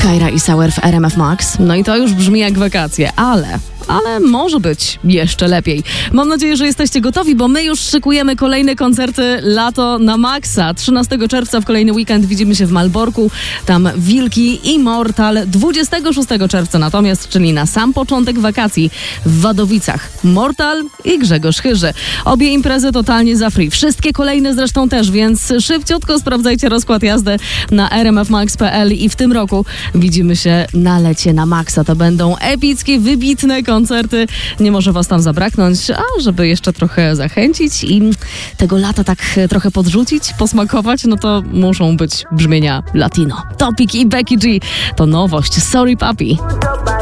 Kyra i Sauer w RMF Max. No i to już brzmi jak wakacje, ale może być jeszcze lepiej. Mam nadzieję, że jesteście gotowi, bo my już szykujemy kolejne koncerty Lato na Maxa. 13 czerwca w kolejny weekend widzimy się w Malborku, tam Wilki i Mortal. 26 czerwca natomiast, czyli na sam początek wakacji w Wadowicach, Mortal i Grzegorz Chyży. Obie imprezy totalnie za free. Wszystkie kolejne zresztą też, więc szybciutko sprawdzajcie rozkład jazdy na rmfmax.pl i w tym roku widzimy się na lecie na Maxa. To będą epickie, wybitne koncerty. Nie może was tam zabraknąć, a żeby jeszcze trochę zachęcić i tego lata tak trochę podrzucić, posmakować, no to muszą być brzmienia latino. Topic i Becky G to nowość. Sorry Papi.